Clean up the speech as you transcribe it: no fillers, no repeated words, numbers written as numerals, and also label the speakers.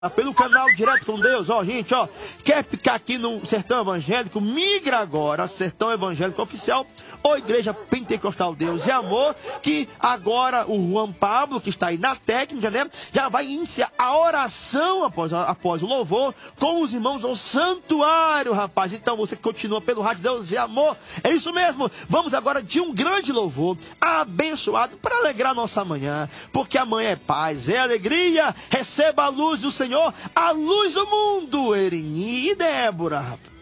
Speaker 1: Pelo canal Direto com Deus, ó, gente, ó, quer ficar aqui no Sertão Evangélico? Migra agora, Sertão Evangélico Oficial, ou Igreja Pentecostal Deus e Amor, que agora o Juan Pablo, que está aí na técnica, né, já vai iniciar a oração após o louvor com os irmãos do santuário, rapaz. Então você que continua pelo Rádio Deus e Amor, é isso mesmo, vamos agora de um grande louvor, abençoado, para alegrar nossa manhã, porque amanhã é paz, é alegria, receba a luz do Senhor, a luz do mundo, Ereni e Débora.